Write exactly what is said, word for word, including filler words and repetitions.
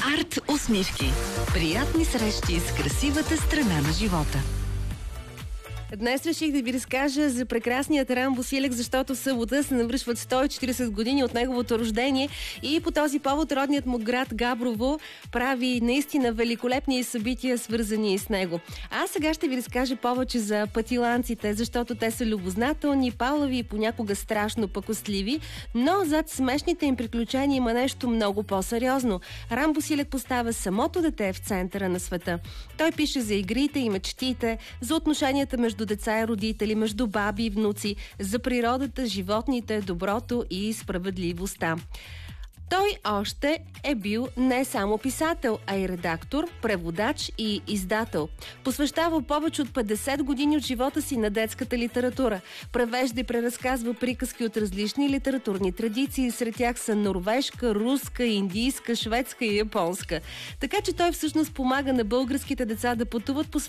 Арт усмивки. Приятни срещи с красивата страна на живота. Днес реших да ви разкажа за прекрасният Рамбо Силек, защото в събота се навършват сто и четиридесет години от неговото рождение и по този повод родният му град Габрово прави наистина великолепни събития, свързани с него. А сега ще ви разкажа повече за патиланците, защото те са любознателни, палави и понякога страшно пакостливи, но зад смешните им приключения има нещо много по-сериозно. Рамбо Силек поставя самото дете в центъра на света. Той пише за игрите и мечтите, за отношенията между деца и родители, между баби и внуци, за природата, животните, доброто и справедливостта. Той още е бил не само писател, а и редактор, преводач и издател. Посвещава повече от петдесет години от живота си на детската литература. Превежда и преразказва приказки от различни литературни традиции. Сред тях са норвежка, руска, индийска, шведска и японска. Така че той всъщност помага на българските деца да пътуват по